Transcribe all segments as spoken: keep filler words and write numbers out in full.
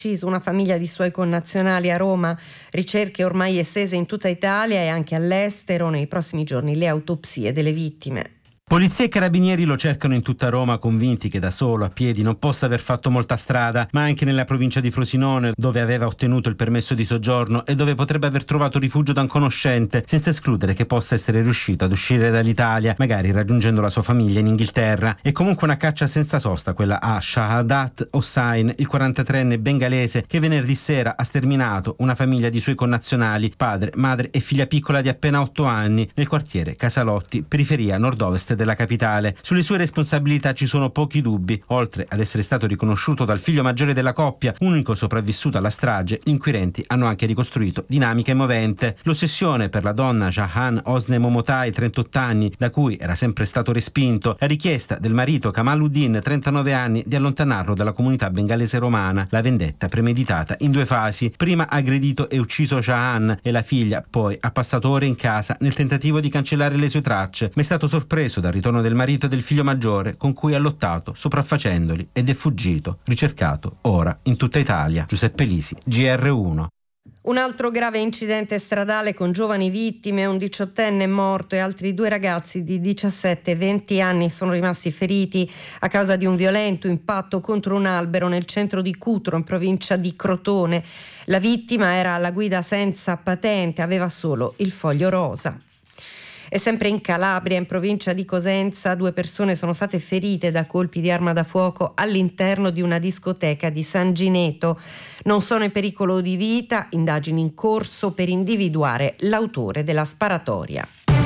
Una famiglia di suoi connazionali a Roma, ricerche ormai estese in tutta Italia e anche all'estero, nei prossimi giorni le autopsie delle vittime. Polizia e carabinieri lo cercano in tutta Roma, convinti che da solo, a piedi, non possa aver fatto molta strada, ma anche nella provincia di Frosinone, dove aveva ottenuto il permesso di soggiorno e dove potrebbe aver trovato rifugio da un conoscente, senza escludere che possa essere riuscito ad uscire dall'Italia, magari raggiungendo la sua famiglia in Inghilterra. È comunque una caccia senza sosta quella a Shahadat Hossain, il quarantatreenne bengalese che venerdì sera ha sterminato una famiglia di suoi connazionali, padre, madre e figlia piccola di appena otto anni, nel quartiere Casalotti, periferia nord-ovest della capitale. Sulle sue responsabilità ci sono pochi dubbi. Oltre ad essere stato riconosciuto dal figlio maggiore della coppia, unico sopravvissuto alla strage, gli inquirenti hanno anche ricostruito dinamiche movente. L'ossessione per la donna Jahan Osne Momotai, trentotto anni, da cui era sempre stato respinto, la richiesta del marito Kamaluddin, trentanove anni, di allontanarlo dalla comunità bengalese romana, la vendetta premeditata in due fasi. Prima ha aggredito e ucciso Jahan e la figlia, poi ha passato ore in casa nel tentativo di cancellare le sue tracce, ma è stato sorpreso dal ritorno del marito e del figlio maggiore, con cui ha lottato sopraffacendoli, ed è fuggito, ricercato ora in tutta Italia. Giuseppe Lisi, G R uno. Un altro grave incidente stradale con giovani vittime, un diciottenne morto e altri due ragazzi di diciassette e venti anni sono rimasti feriti a causa di un violento impatto contro un albero nel centro di Cutro, in provincia di Crotone. La vittima era alla guida senza patente, aveva solo il foglio rosa. E sempre in Calabria, in provincia di Cosenza, due persone sono state ferite da colpi di arma da fuoco all'interno di una discoteca di San Gineto. Non sono in pericolo di vita, indagini in corso per individuare l'autore della sparatoria.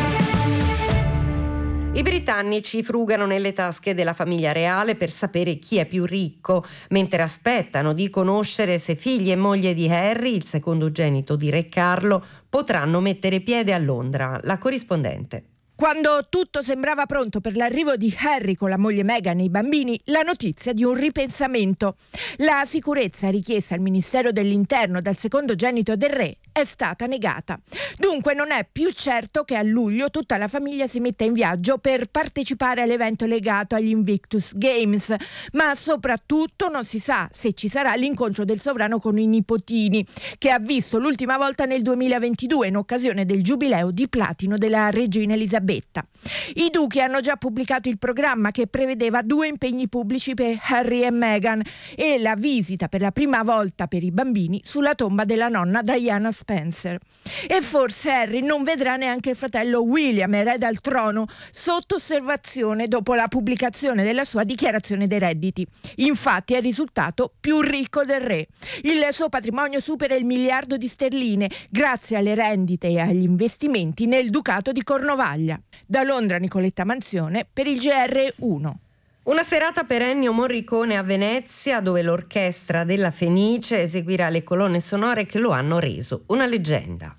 I britannici frugano nelle tasche della famiglia reale per sapere chi è più ricco, mentre aspettano di conoscere se figli e moglie di Harry, il secondogenito di Re Carlo, potranno mettere piede a Londra. La corrispondente. Quando tutto sembrava pronto per l'arrivo di Harry con la moglie Meghan e i bambini, la notizia di un ripensamento. La sicurezza richiesta al Ministero dell'Interno dal secondogenito del re è stata negata. Dunque non è più certo che a luglio tutta la famiglia si metta in viaggio per partecipare all'evento legato agli Invictus Games, ma soprattutto non si sa se ci sarà l'incontro del sovrano con i nipotini, che ha visto l'ultima volta nel duemilaventidue in occasione del giubileo di platino della regina Elisabetta. I duchi hanno già pubblicato il programma che prevedeva due impegni pubblici per Harry e Meghan e la visita per la prima volta per i bambini sulla tomba della nonna Diana Spencer. E forse Harry non vedrà neanche il fratello William, erede al trono, sotto osservazione dopo la pubblicazione della sua dichiarazione dei redditi. Infatti è risultato più ricco del re. Il suo patrimonio supera il miliardo di sterline grazie alle rendite e agli investimenti nel ducato di Cornovaglia. Da Londra, Nicoletta Manzione per il G R uno. Una serata per Ennio Morricone a Venezia, dove l'orchestra della Fenice eseguirà le colonne sonore che lo hanno reso una leggenda.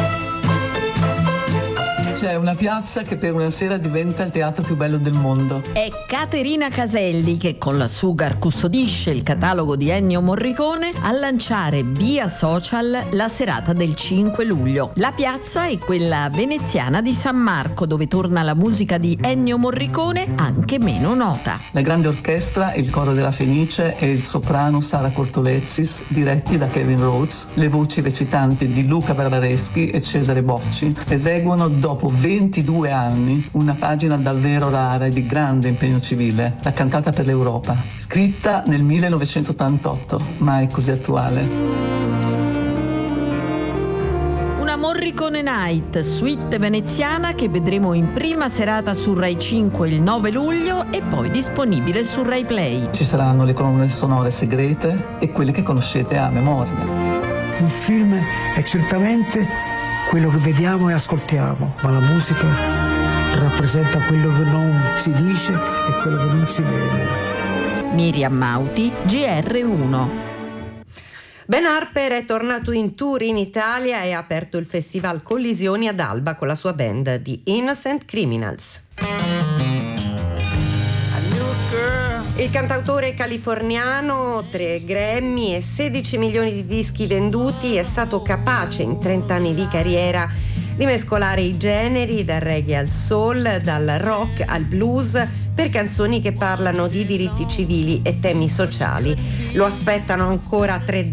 C'è una piazza che per una sera diventa il teatro più bello del mondo. È Caterina Caselli che con la Sugar custodisce il catalogo di Ennio Morricone a lanciare via social la serata del cinque luglio. La piazza è quella veneziana di San Marco, dove torna la musica di Ennio Morricone, anche meno nota. La grande orchestra, il coro della Fenice e il soprano Sara Cortolezzis, diretti da Kevin Rhodes, le voci recitanti di Luca Barbareschi e Cesare Bocci, eseguono dopo ventidue anni una pagina davvero rara e di grande impegno civile, la cantata per l'Europa, scritta nel millenovecentottantotto, mai così attuale. Una Morricone Night, suite veneziana, che vedremo in prima serata su Rai cinque il nove luglio e poi disponibile su Rai Play. Ci saranno le colonne sonore segrete e quelle che conoscete a memoria. Un film è certamente quello che vediamo e ascoltiamo, ma la musica rappresenta quello che non si dice e quello che non si vede. Miriam Mauti, G R uno. Ben Harper è tornato in tour in Italia e ha aperto il festival Collisioni ad Alba con la sua band di Innocent Criminals. Il cantautore californiano, tre Grammy e sedici milioni di dischi venduti, è stato capace in trenta anni di carriera di mescolare i generi, dal reggae al soul, dal rock al blues, per canzoni che parlano di diritti civili e temi sociali. Lo aspettano ancora tre